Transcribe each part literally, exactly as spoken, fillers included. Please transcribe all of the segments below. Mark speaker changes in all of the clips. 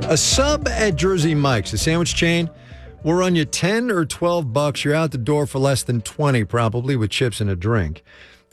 Speaker 1: A sub at Jersey Mike's, a sandwich chain, will run you ten or twelve bucks. You're out the door for less than twenty, probably, with chips and a drink.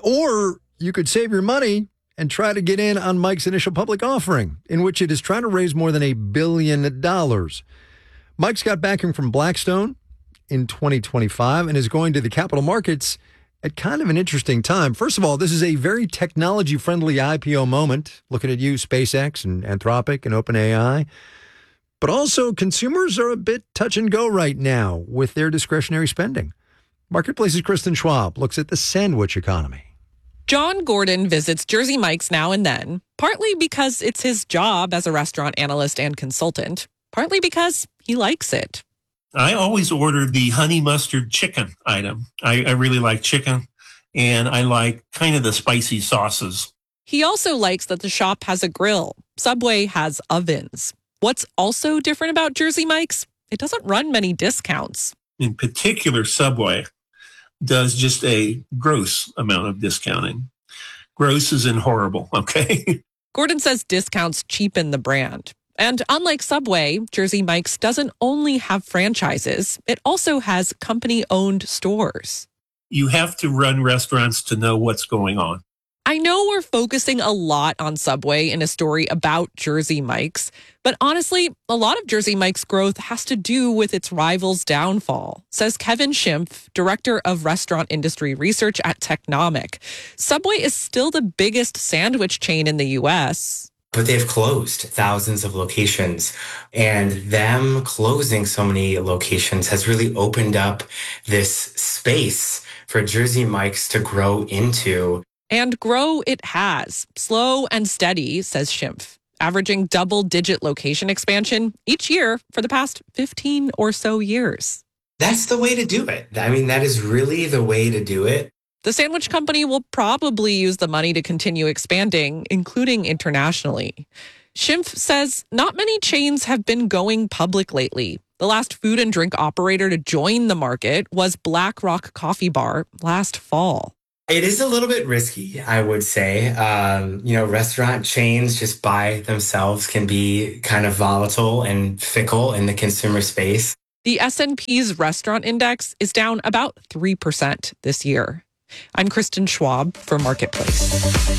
Speaker 1: Or you could save your money and try to get in on Mike's initial public offering, in which it is trying to raise more than a billion dollars. Mike's got backing from Blackstone in twenty twenty-five and is going to the capital markets at kind of an interesting time. First of all, this is a very technology-friendly I P O moment. Looking at you, SpaceX and Anthropic and OpenAI. But also, consumers are a bit touch and go right now with their discretionary spending. Marketplace's Kristen Schwab looks at the sandwich economy.
Speaker 2: John Gordon visits Jersey Mike's now and then, partly because it's his job as a restaurant analyst and consultant, partly because he likes it.
Speaker 3: I always order the honey mustard chicken item. I, I really like chicken, and I like kind of the spicy sauces.
Speaker 2: He also likes that the shop has a grill. Subway has ovens. What's also different about Jersey Mike's? It doesn't run many discounts.
Speaker 3: In particular, Subway does just a gross amount of discounting. Gross is in horrible, okay?
Speaker 2: Gordon says discounts cheapen the brand. And unlike Subway, Jersey Mike's doesn't only have franchises, it also has company-owned stores.
Speaker 3: You have to run restaurants to know what's going on.
Speaker 2: I know we're focusing a lot on Subway in a story about Jersey Mike's, but honestly, a lot of Jersey Mike's growth has to do with its rival's downfall, says Kevin Schimpf, director of restaurant industry research at Technomic. Subway is still the biggest sandwich chain in the U S,
Speaker 4: but they've closed thousands of locations, and them closing so many locations has really opened up this space for Jersey Mike's to grow into.
Speaker 2: And grow it has, slow and steady, says Schimpf, averaging double-digit location expansion each year for the past fifteen or so years.
Speaker 4: That's the way to do it. I mean, that is really the way to do it.
Speaker 2: The sandwich company will probably use the money to continue expanding, including internationally. Schimpf says not many chains have been going public lately. The last food and drink operator to join the market was Black Rock Coffee Bar last fall.
Speaker 4: It is a little bit risky, I would say. Um, you know, restaurant chains just by themselves can be kind of volatile and fickle in the consumer space.
Speaker 2: The S and P's restaurant index is down about three percent this year. I'm Kristen Schwab for Marketplace.